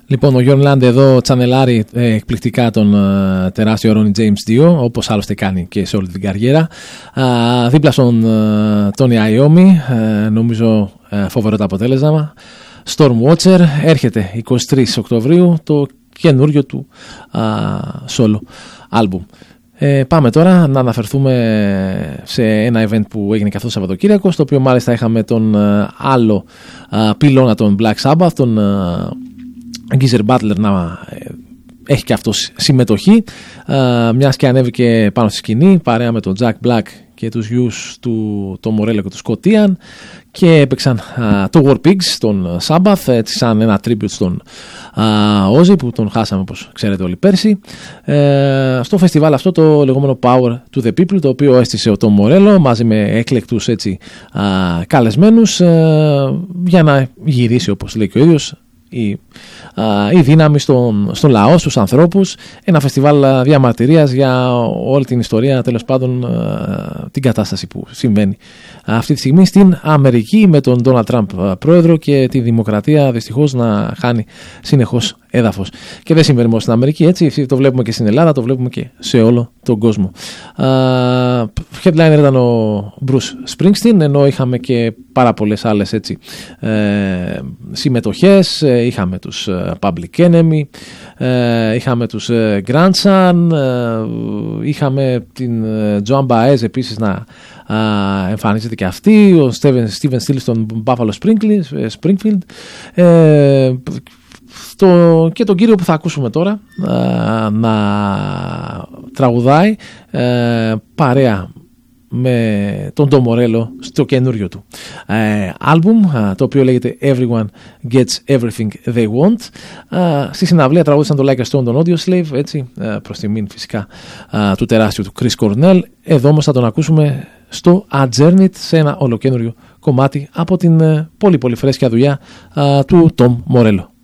Λοιπόν, ο Γιον Λάντε εδώ τσανελάρει εκπληκτικά τον τεράστιο Ronnie James 2, όπως άλλωστε κάνει και σε όλη την καριέρα. Δίπλα στον Tony Iommi, νομίζω φοβερό το αποτέλεσμα. Stormwatcher, έρχεται 23 Οκτωβρίου το καινούριο του solo album. Πάμε τώρα να αναφερθούμε σε ένα event που έγινε και αυτό το Σαββατοκύριακο, στο οποίο μάλιστα είχαμε τον άλλο πυλώνα των Black Sabbath, τον Geezer Butler, να έχει και αυτός συμμετοχή, μιας και ανέβηκε πάνω στη σκηνή παρέα με τον Jack Black και τους γιους του Tom Morello και του Scott Ian, και έπαιξαν το War Pigs, τον Sabbath, έτσι σαν ένα tribute στον Ozzy που τον χάσαμε, όπως ξέρετε όλοι, πέρσι, στο φεστιβάλ αυτό, το λεγόμενο Power to the People, το οποίο έστησε ο Tom Morello μαζί με έκλεκτους έτσι καλεσμένους, για να γυρίσει, όπως λέει και ο ίδιος, η δύναμη στον λαό, στους ανθρώπους. Ένα φεστιβάλ διαμαρτυρίας για όλη την ιστορία, τέλος πάντων την κατάσταση που συμβαίνει αυτή τη στιγμή στην Αμερική, με τον Donald Trump πρόεδρο και τη δημοκρατία δυστυχώς να χάνει συνεχώς έδαφος. Και δεν συμβαίνει μόνο στην Αμερική, έτσι, το βλέπουμε και στην Ελλάδα, το βλέπουμε και σε όλο τον κόσμο. Headliner ήταν ο Bruce Springsteen, ενώ είχαμε και πάρα πολλές άλλες έτσι συμμετοχές. Είχαμε τους Public Enemy, είχαμε τους Grandson, είχαμε την Joan Baez επίσης να εμφανίζεται και αυτή, ο Steven Stills στον Buffalo Springfield, και τον κύριο που θα ακούσουμε τώρα να τραγουδάει παρέα με τον Tom Morello στο καινούριο του άλμπουμ, το οποίο λέγεται Everyone Gets Everything They Want. Στη συναυλία τραγούδισαν το Like a Stone, τον Audioslave, έτσι, προς τιμήν φυσικά του τεράστιου του Chris Cornell. Εδώ όμως θα τον ακούσουμε στο Adjourned, σε ένα ολοκένουργιο κομμάτι από την πολύ πολύ φρέσκια δουλειά του Tom Morello.